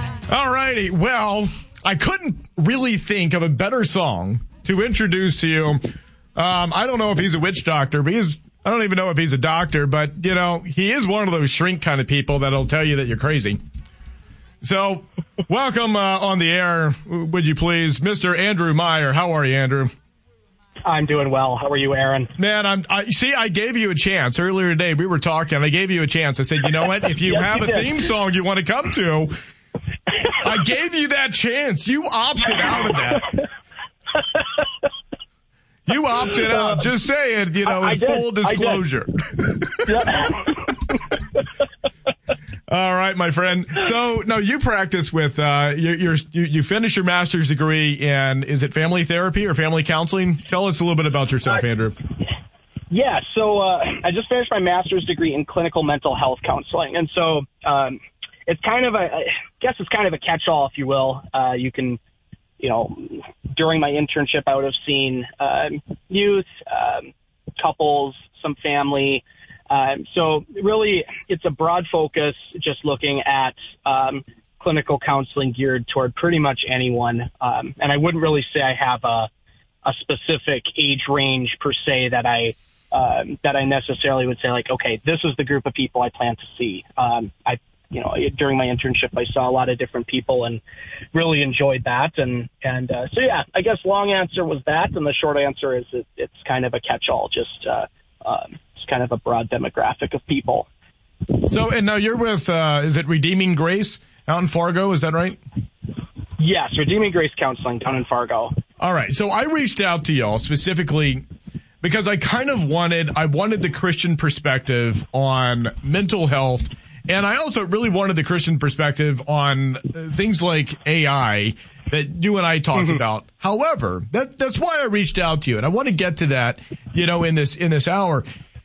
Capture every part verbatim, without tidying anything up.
All righty. Well, I couldn't really think of a better song to introduce to you. Um, I don't know if he's a witch doctor, but he's, I don't even know if he's a doctor, but, you know, he is one of those shrink kind of people that'll tell you that you're crazy. So, welcome uh, on the air, would you please, Mister Andrew Meyer. How are you, Andrew? I'm doing well. How are you, Aaron? Man, I'm. I, see, I gave you a chance earlier today. We were talking. I gave you a chance. I said, you know what? If you yes, have you a did. theme song you want to come to, I gave you that chance. You opted out of that. You opted out. Just saying, you know, I, I in did. full disclosure. All right, my friend. So, no, you practice with, uh, you, you're, you, you finish your master's degree in, is it family therapy or family counseling? Tell us a little bit about yourself, uh, Andrew. Yeah, so uh, I just finished my master's degree in clinical mental health counseling. And so um, it's kind of a, I guess it's kind of a catch-all, if you will. Uh, you can, you know, during my internship, I would have seen um, youth, um, couples, some family. Um, so really, it's a broad focus, just looking at um, clinical counseling geared toward pretty much anyone. Um, and I wouldn't really say I have a, a specific age range per se that I um, that I necessarily would say, like, okay, this is the group of people I plan to see. Um, I, you know, during my internship, I saw a lot of different people and really enjoyed that. And and uh, so, yeah, I guess long answer was that, and the short answer is it, it's kind of a catch-all, just uh, um, kind of a broad demographic of people. So, and now you're with, uh, is it Redeeming Grace out in Fargo? Is that right? Yes, Redeeming Grace Counseling down in Fargo. All right. So I reached out to y'all specifically because I kind of wanted, I wanted the Christian perspective on mental health. And I also really wanted the Christian perspective on things like A I that you and I talked mm-hmm. about. However, that, that's why I reached out to you. And I want to get to that, you know, in this, in this hour.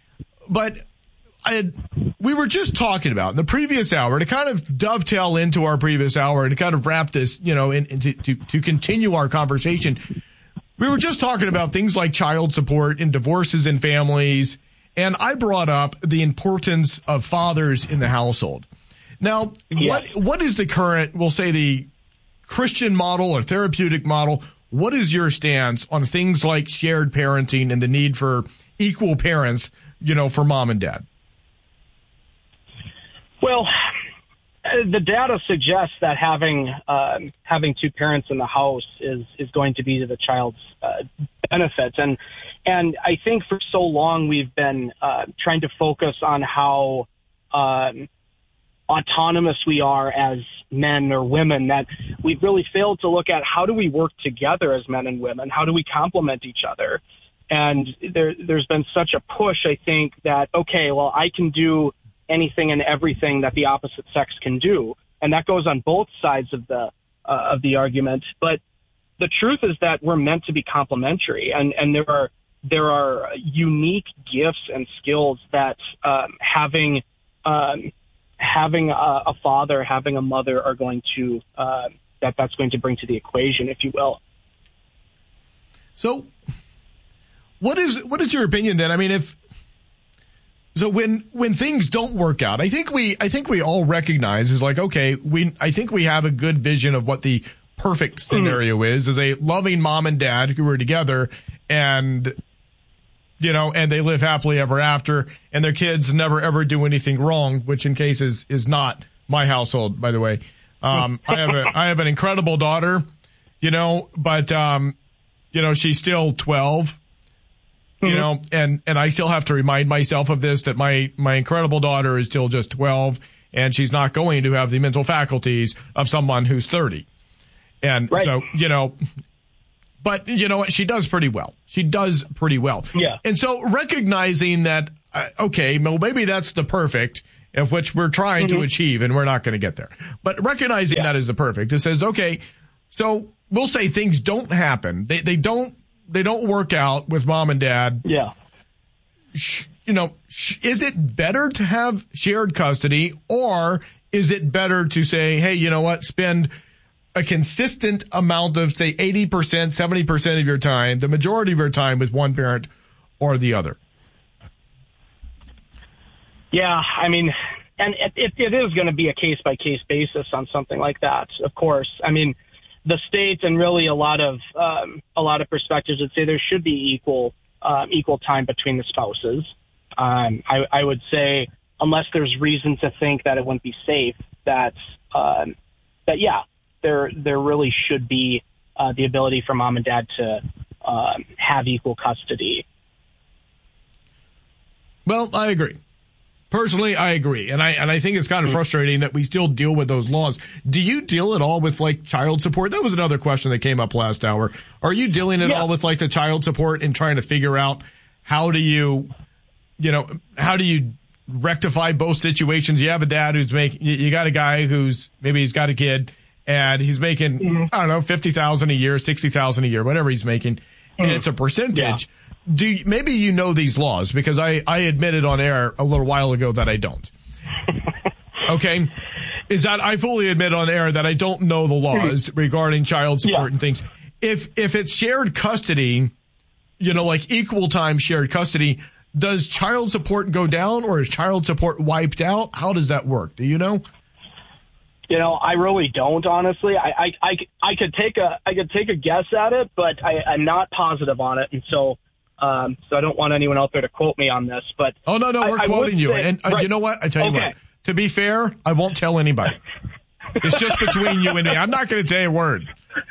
But I had, we were just talking about in the previous hour to kind of dovetail into our previous hour and to kind of wrap this, you know, in, in to, to, to continue our conversation. We were just talking about things like child support and divorces in families. And I brought up the importance of fathers in the household. Now, yes. what what is the current, we'll say the Christian model or therapeutic model? What is your stance on things like shared parenting and the need for equal parents, you know, for mom and dad? Well, the data suggests that having um, having two parents in the house is is going to be to the child's uh, benefit, and and I think for so long we've been uh, trying to focus on how um, autonomous we are as men or women, that we've really failed to look at how do we work together as men and women, how do we complement each other. And there, there's been such a push, I think, that, okay, well, I can do anything and everything that the opposite sex can do. And that goes on both sides of the uh, of the argument. But the truth is that we're meant to be complementary. And, and there are there are unique gifts and skills that um, having um, having a, a father, having a mother are going to uh, that that's going to bring to the equation, if you will. So What is what is your opinion then? I mean, if so, when when things don't work out, I think we I think we all recognize is like, okay, we I think we have a good vision of what the perfect scenario mm-hmm. is, is a loving mom and dad who are together and you know, and they live happily ever after, and their kids never ever do anything wrong, which in case is is not my household, by the way. Um, I have a I have an incredible daughter, you know, but um, you know, she's still twelve. You know, and, and I still have to remind myself of this, that my, my incredible daughter is still just twelve and she's not going to have the mental faculties of someone who's thirty. And right. so, you know, but you know what? She does pretty well. She does pretty well. Yeah. And so recognizing that, uh, okay, well, maybe that's the perfect of which we're trying mm-hmm. to achieve and we're not going to get there. But recognizing yeah. that is the perfect, it says, okay, so we'll say things don't happen. They, they don't, They don't work out with mom and dad. Yeah. You know, is it better to have shared custody, or is it better to say, hey, you know what, spend a consistent amount of, say, eighty percent, seventy percent of your time, the majority of your time with one parent or the other? Yeah, I mean, and it, it, it is going to be a case-by-case basis on something like that, of course. I mean, the state and really a lot of um, a lot of perspectives would say there should be equal um, equal time between the spouses. Um, I, I would say, unless there's reason to think that it wouldn't be safe, that um, that yeah, there there really should be uh, the ability for mom and dad to um, have equal custody. Well, I agree. Personally, I agree. And I and I think it's kind of frustrating that we still deal with those laws. Do you deal at all with, like, child support? That was another question that came up last hour. Are you dealing at yeah. all with, like, the child support and trying to figure out how do you, you know, how do you rectify both situations? You have a dad who's making, you got a guy who's, maybe he's got a kid and he's making, mm-hmm. I don't know, fifty thousand dollars a year, sixty thousand dollars a year, whatever he's making. Mm-hmm. And it's a percentage. Yeah. Do you, maybe you know these laws, because I, I admitted on air a little while ago that I don't. Okay. Is that I fully admit on air that I don't know the laws regarding child support yeah. and things. If, if it's shared custody, you know, like equal time shared custody, does child support go down or is child support wiped out? How does that work? Do you know? You know, I really don't, honestly. I, I, I, I could take a, I could take a guess at it, but I, I'm not positive on it. And so, Um, so I don't want anyone out there to quote me on this, but oh no, no, we're I, quoting I you, say, and uh, right. you know what? I tell you okay. what. To be fair, I won't tell anybody. It's just between you and me. I'm not going to say a word.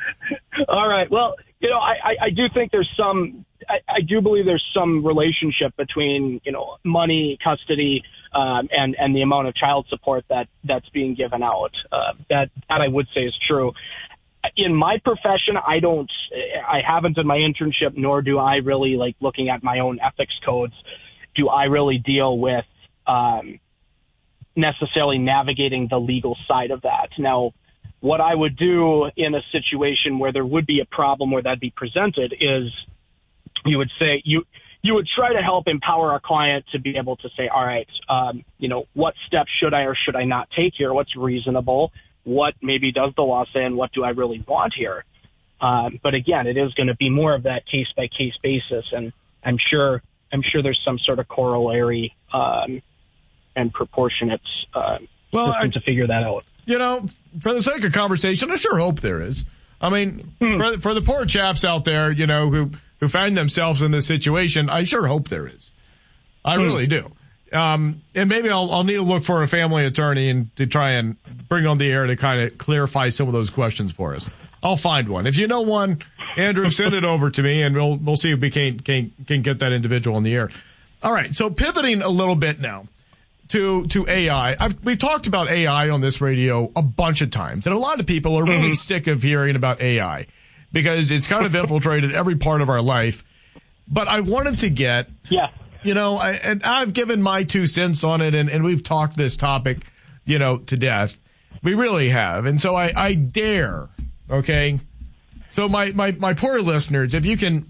All right. Well, you know, I, I, I do think there's some. I, I do believe there's some relationship between, you know, money, custody, um, and and the amount of child support that that's being given out. Uh, that that I would say is true. In my profession, I don't, I haven't in my internship, nor do I really, like, looking at my own ethics codes, do I really deal with um, necessarily navigating the legal side of that. Now, what I would do in a situation where there would be a problem where that'd be presented is you would say, you, you would try to help empower a client to be able to say, all right, um, you know, what steps should I or should I not take here? What's reasonable? What maybe does the law say and what do I really want here? Um, but again, it is going to be more of that case by case basis. And I'm sure, I'm sure there's some sort of corollary, um, and proportionate, uh, well, system I, to figure that out. You know, for the sake of conversation, I sure hope there is. I mean, hmm. for, for the poor chaps out there, you know, who, who find themselves in this situation, I sure hope there is. I hmm. really do. Um, and maybe I'll, I'll need to look for a family attorney and to try and bring on the air to kind of clarify some of those questions for us. I'll find one. If you know one, Andrew, send it over to me and we'll, we'll see if we can, can, can get that individual on the air. All right. So pivoting a little bit now to, to A I. I've, we've talked about A I on this radio a bunch of times, and a lot of people are really mm-hmm. sick of hearing about A I because it's kind of infiltrated every part of our life. But I wanted to get, yeah. You know, I, and I've given my two cents on it, and, and we've talked this topic, you know, to death. We really have. And so I, I dare, okay? So my, my, my poor listeners, if you can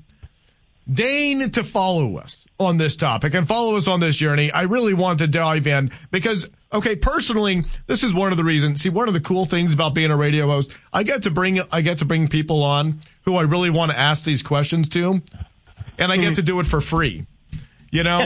deign to follow us on this topic and follow us on this journey, I really want to dive in because, okay, personally, this is one of the reasons. See, one of the cool things about being a radio host, I get to bring, I get to bring people on who I really want to ask these questions to, and I get to do it for free. You know,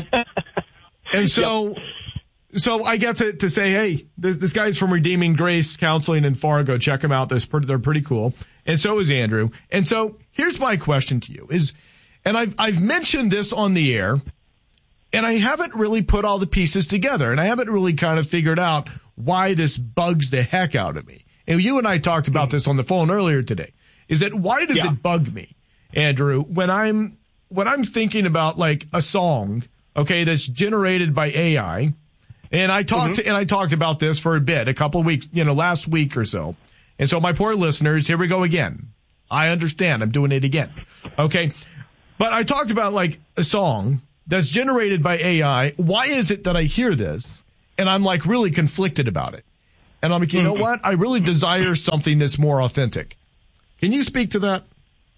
and so, yep. so I get to, to say, hey, this, this guy's from Redeeming Grace Counseling in Fargo. Check them out. They're pretty, they're pretty cool. And so is Andrew. And so here's my question to you is, and I've, I've mentioned this on the air and I haven't really put all the pieces together and I haven't really kind of figured out why this bugs the heck out of me. And you and I talked about this on the phone earlier today is that why does yeah. it bug me, Andrew, when I'm, when I'm thinking about like a song, okay, that's generated by A I, and I talked mm-hmm. and I talked about this for a bit, a couple of weeks, you know, last week or so. And so my poor listeners, here we go again. I understand. I'm doing it again. Okay. But I talked about like a song that's generated by A I. Why is it that I hear this and I'm like really conflicted about it? And I'm like, you mm-hmm. know what? I really desire something that's more authentic. Can you speak to that?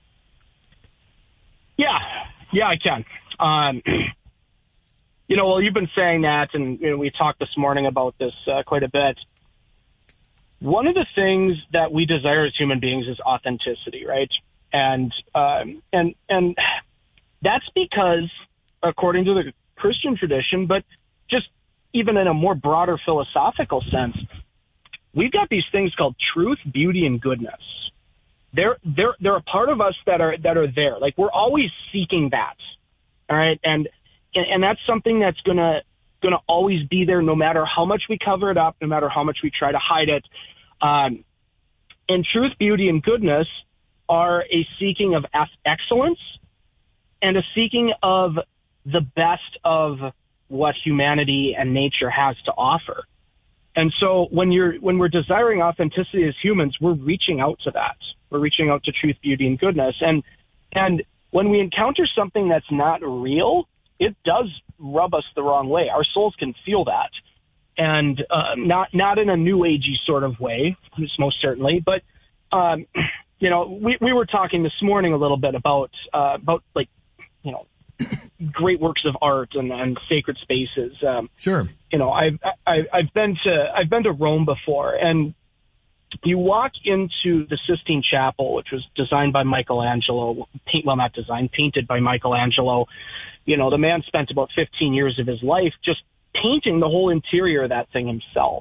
Yeah. Yeah, I can. Um, you know, well, you've been saying that, and you know, we talked this morning about this uh, quite a bit. One of the things that we desire as human beings is authenticity, right? And um, and and that's because, according to the Christian tradition, but just even in a more broader philosophical sense, we've got these things called truth, beauty, and goodness. They're they're they're a part of us that are that are there. Like, we're always seeking that. All right, and and, and that's something that's gonna gonna always be there, no matter how much we cover it up, no matter how much we try to hide it. Um, and truth, beauty, and goodness are a seeking of excellence and a seeking of the best of what humanity and nature has to offer. And so when you're when we're desiring authenticity as humans, we're reaching out to that. We're reaching out to truth, beauty, and goodness. And and when we encounter something that's not real, it does rub us the wrong way. Our souls can feel that, and uh, not not in a new agey sort of way, most certainly. But um, you know, we we were talking this morning a little bit about uh, about like you know. great works of art and, and sacred spaces. Um, sure. You know, I've, I've, I've been to, I've been to Rome before, and you walk into the Sistine Chapel, which was designed by Michelangelo, paint, well, not designed, painted by Michelangelo. You know, the man spent about fifteen years of his life just painting the whole interior of that thing himself.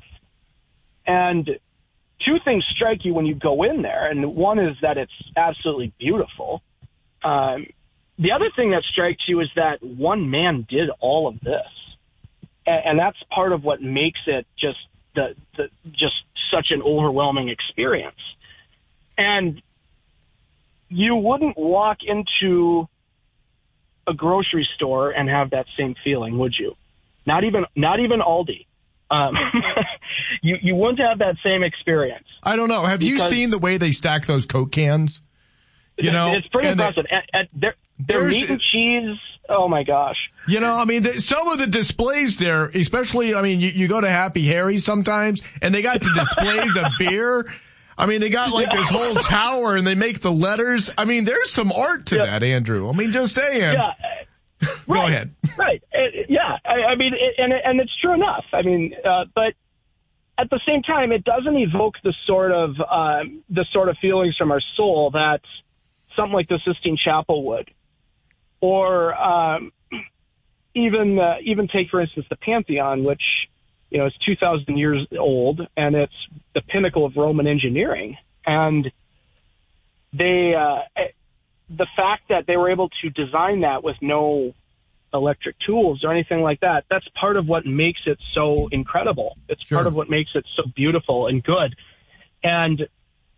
And two things strike you when you go in there. And one is that it's absolutely beautiful. Um, The other thing that strikes you is that one man did all of this, and, and that's part of what makes it just the, the just such an overwhelming experience. And you wouldn't walk into a grocery store and have that same feeling, would you? Not even not even Aldi. Um, you you wouldn't have that same experience. I don't know. Have you seen the way they stack those Coke cans? You know, it's pretty impressive. They, at, at their, their meat and cheese, oh my gosh. You know, I mean, the, some of the displays there, especially, I mean, you, you go to Happy Harry's sometimes, and they got the displays of beer. I mean, they got like this whole tower, and they make the letters. I mean, there's some art to yeah. that, Andrew. I mean, just saying. Yeah. Go right, ahead. Right. It, yeah. I, I mean, it, and and it's true enough. I mean, uh, but at the same time, it doesn't evoke the sort of um, the sort of feelings from our soul that something like the Sistine Chapel would, or um, even uh, even take, for instance, the Pantheon, which you know is two thousand years old, and it's the pinnacle of Roman engineering. And they, uh, the fact that they were able to design that with no electric tools or anything like that, that's part of what makes it so incredible. It's sure. part of what makes it so beautiful and good. And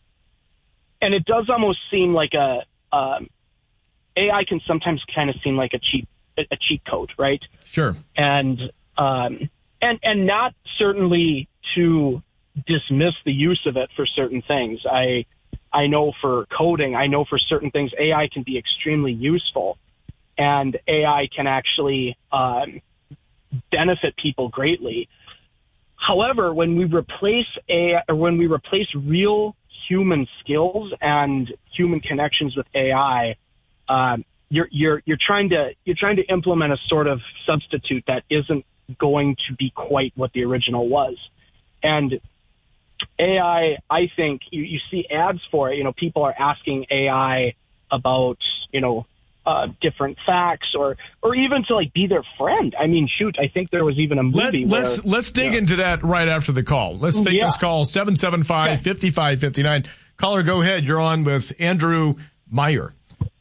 And it does almost seem like a um, A I can sometimes kind of seem like a cheat a cheat code, right? Sure. And um, and and not certainly to dismiss the use of it for certain things. I I know for coding, I know for certain things, A I can be extremely useful, and A I can actually um, benefit people greatly. However, when we replace A I, or when we replace real human skills and human connections with A I, um, you're you're you're trying to you're trying to implement a sort of substitute that isn't going to be quite what the original was. And A I, I think you, you see ads for it. You know, people are asking A I about you know uh, different facts, or or even to like be their friend. I mean, shoot, I think there was even a movie. Let, let's where, let's dig you know, into that right after the call. Let's take yeah. this call seven seven five, five five five nine. Caller, go ahead. You're on with Andrew Meyer.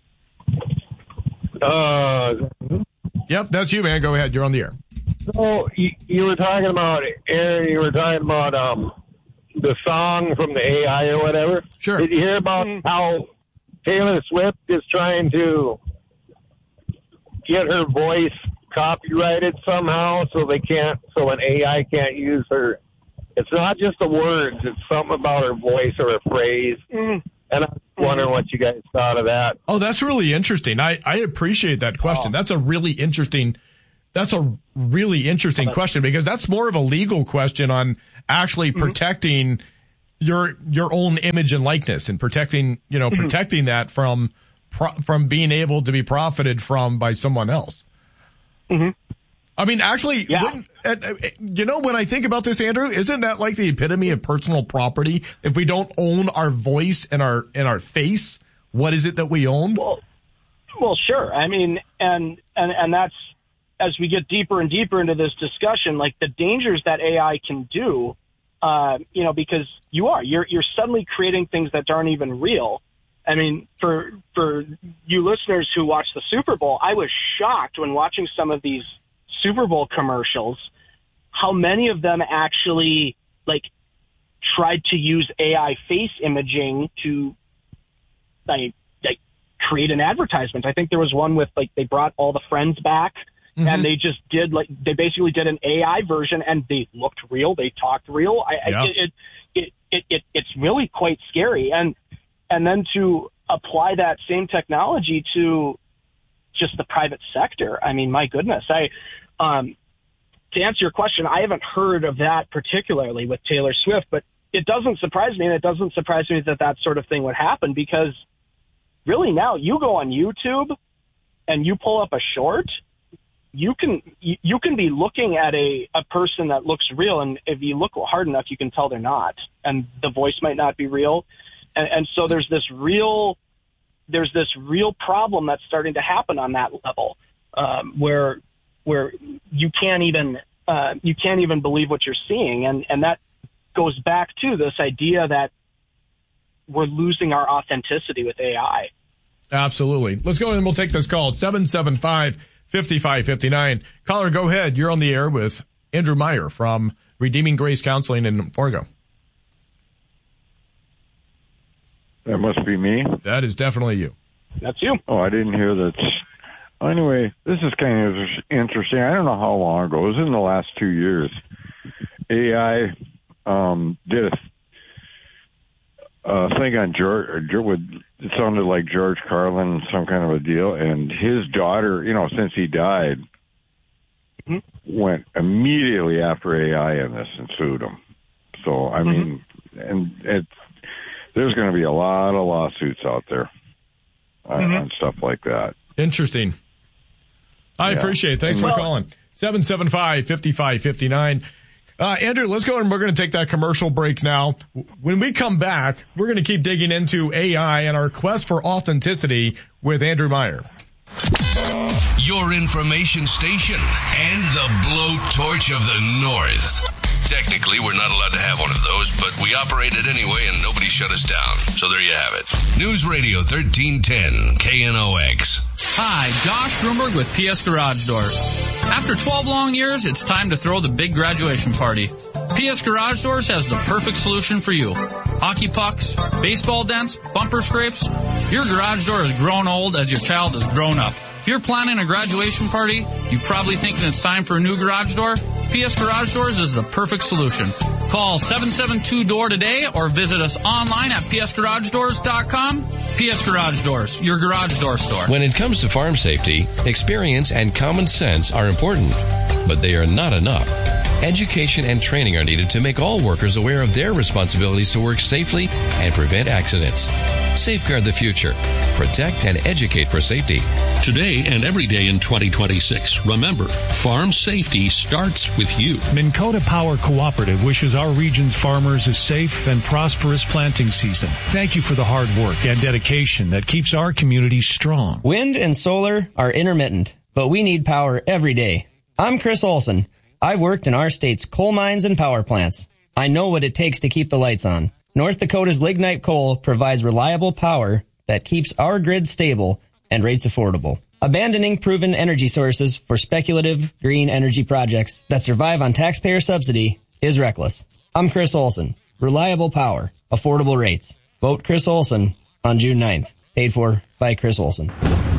Uh, yep, that's you, man. Go ahead. You're on the air. So you, you were talking about Aaron. You were talking about um the song from the A I or whatever. Sure. Did you hear about mm-hmm. how Taylor Swift is trying to get her voice copyrighted somehow, so they can't, so an A I can't use her? It's not just the words; it's something about her voice or a phrase. Mm-hmm. And I'm wondering what you guys thought of that. Oh, that's really interesting. I, I appreciate that question. Oh. That's a really interesting, that's a really interesting question, because that's more of a legal question on actually mm-hmm. protecting your, your own image and likeness, and protecting, you know, mm-hmm. protecting that from, from being able to be profited from by someone else. Mm-hmm. I mean, actually, yeah. when, uh, you know, when I think about this, Andrew, isn't that like the epitome of personal property? If we don't own our voice and our and our face, what is it that we own? Well, well, sure. I mean, and and and that's as we get deeper and deeper into this discussion, like the dangers that A I can do, uh, you know, because you are, you're, you're suddenly creating things that aren't even real. I mean, for, for you listeners who watch the Super Bowl, I was shocked when watching some of these Super Bowl commercials, how many of them actually like tried to use A I face imaging to like, like create an advertisement. I think there was one with like, they brought all the friends back. Mm-hmm. And they just did like they basically did an A I version, and they looked real. They talked real. I, yeah. I, it, it, it, it, it's really quite scary. And and then to apply that same technology to just the private sector. I mean, my goodness. I um, to answer your question, I haven't heard of that particularly with Taylor Swift, but it doesn't surprise me, and it doesn't surprise me that that sort of thing would happen, because really now you go on YouTube and you pull up a short. You can you can be looking at a, a person that looks real, and if you look hard enough, you can tell they're not, and the voice might not be real, and, and so there's this real there's this real problem that's starting to happen on that level, um, where where you can't even uh, you can't even believe what you're seeing, and and that goes back to this idea that we're losing our authenticity with A I. Absolutely. Let's go and we'll take this call seven seven five. fifty-five fifty-nine. Caller, go ahead. You're on the air with Andrew Meyer from Redeeming Grace Counseling in Fargo. That must be me. That is definitely you. That's you. Oh, I didn't hear that. Anyway, this is kind of interesting. I don't know how long ago. It was in the last two years. A I um, did a uh, thing on George, with, it sounded like George Carlin, some kind of a deal, and his daughter, you know, since he died, mm-hmm. went immediately after A I in this and sued him. So, I mm-hmm. mean, and it's, there's going to be a lot of lawsuits out there on, mm-hmm. on stuff like that. Interesting. I yeah. appreciate it. Thanks well, for calling. seven seven five, five five five nine. Uh, Andrew, let's go and we're going to take that commercial break now. When we come back, we're going to keep digging into A I and our quest for authenticity with Andrew Meyer. Your information station and the blowtorch of the North. Technically, we're not allowed to have one of those, but we operate it anyway and nobody shut us down. So there you have it. News Radio thirteen ten, K N O X. Hi, Josh Grunberg with P S Garage Doors. After twelve long years, it's time to throw the big graduation party. P S Garage Doors has the perfect solution for you. Hockey pucks, baseball dents, bumper scrapes. Your garage door has grown old as your child has grown up. If you're planning a graduation party, you're probably thinking it's time for a new garage door. P S Garage Doors is the perfect solution. Call seven seven two D O O R today or visit us online at p s garage doors dot com. P S Garage Doors, your garage door store. When it comes to farm safety, experience and common sense are important, but they are not enough. Education and training are needed to make all workers aware of their responsibilities to work safely and prevent accidents. Safeguard the future. Protect and educate for safety. Today and every day in twenty twenty-six, remember, farm safety starts with you. Minn Kota Power Cooperative wishes our region's farmers a safe and prosperous planting season. Thank you for the hard work and dedication that keeps our communities strong. Wind and solar are intermittent, but we need power every day. I'm Chris Olson. I've worked in our state's coal mines and power plants. I know what it takes to keep the lights on. North Dakota's lignite coal provides reliable power that keeps our grid stable and rates affordable. Abandoning proven energy sources for speculative green energy projects that survive on taxpayer subsidy is reckless. I'm Chris Olson. Reliable power, affordable rates. Vote Chris Olson on June ninth. Paid for by Chris Olson.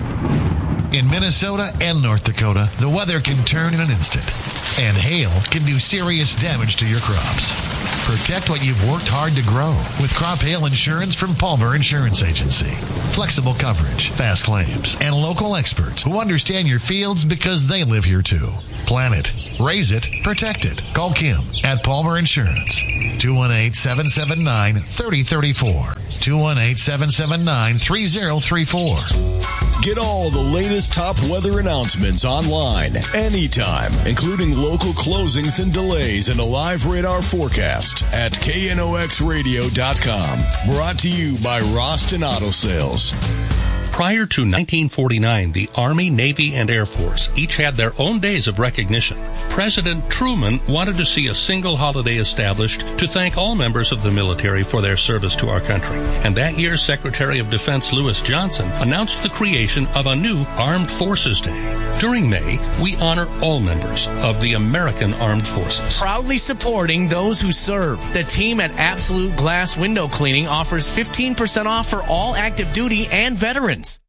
In Minnesota and North Dakota, the weather can turn in an instant, and hail can do serious damage to your crops. Protect what you've worked hard to grow with crop hail insurance from Palmer Insurance Agency. Flexible coverage, fast claims, and local experts who understand your fields because they live here too. Plan it, raise it, protect it. Call Kim at Palmer Insurance. two one eight, seven seven nine, three zero three four. two one eight, seven seven nine, three zero three four. Get all the latest top weather announcements online, anytime, including local closings and delays and a live radar forecast at K N O X radio dot com. Brought to you by Roston Auto Sales. Prior to nineteen forty-nine, the Army, Navy, and Air Force each had their own days of recognition. President Truman wanted to see a single holiday established to thank all members of the military for their service to our country. And that year, Secretary of Defense Lewis Johnson announced the creation of a new Armed Forces Day. During May, we honor all members of the American Armed Forces. Proudly supporting those who serve. The team at Absolute Glass Window Cleaning offers fifteen percent off for all active duty and veterans.